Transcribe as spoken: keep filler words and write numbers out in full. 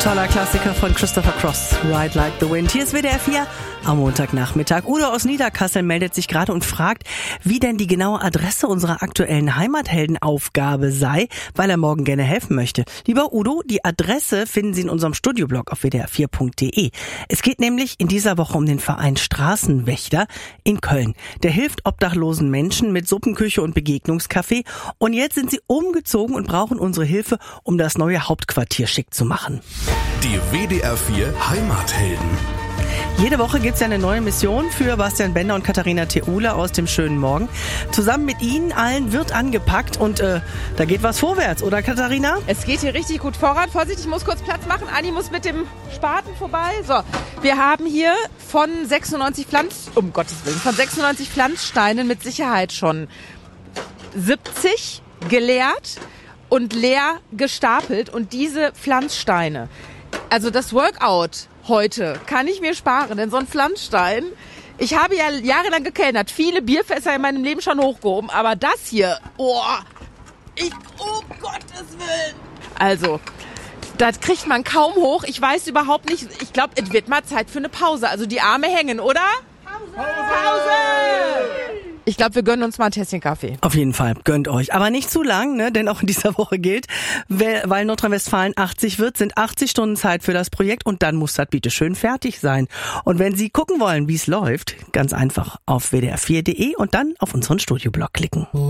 Toller Klassiker von Christopher Cross, Ride Like the Wind. Hier ist W D R vier am Montagnachmittag. Udo aus Niederkassel meldet sich gerade und fragt, wie denn die genaue Adresse unserer aktuellen Heimatheldenaufgabe sei, weil er morgen gerne helfen möchte. Lieber Udo, die Adresse finden Sie in unserem Studioblog auf w d r vier punkt d e. Es geht nämlich in dieser Woche um den Verein Straßenwächter in Köln. Der hilft obdachlosen Menschen mit Suppenküche und Begegnungscafé. Und jetzt sind sie umgezogen und brauchen unsere Hilfe, um das neue Hauptquartier schick zu machen. Die W D R vier Heimathelden. Jede Woche gibt's ja eine neue Mission für Bastian Bender und Katharina Theule aus dem schönen Morgen. Zusammen mit Ihnen allen wird angepackt und äh, da geht was vorwärts, oder Katharina? Es geht hier richtig gut voran. Vorsicht, ich muss kurz Platz machen. Anni muss mit dem Spaten vorbei. So, wir haben hier von sechsundneunzig Pflanz, um Gottes Willen, von sechsundneunzig Pflanzsteinen mit Sicherheit schon siebzig geleert und leer gestapelt. Und diese Pflanzsteine, also das Workout heute kann ich mir sparen, denn so ein Pflanzstein, ich habe ja jahrelang gekellnert, viele Bierfässer in meinem Leben schon hochgehoben, aber das hier, oh, ich, oh Gottes Willen. Also, das kriegt man kaum hoch, ich weiß überhaupt nicht, ich glaube, es wird mal Zeit für eine Pause, also die Arme hängen, oder? Pause! Pause! Ich glaube, wir gönnen uns mal ein Tässchen Kaffee. Auf jeden Fall, gönnt euch. Aber nicht zu lang, ne? Denn auch in dieser Woche gilt, weil Nordrhein-Westfalen achtzig wird, sind achtzig Stunden Zeit für das Projekt und dann muss das bitte schön fertig sein. Und wenn Sie gucken wollen, wie es läuft, ganz einfach auf w d r vier punkt d e und dann auf unseren Studioblog klicken.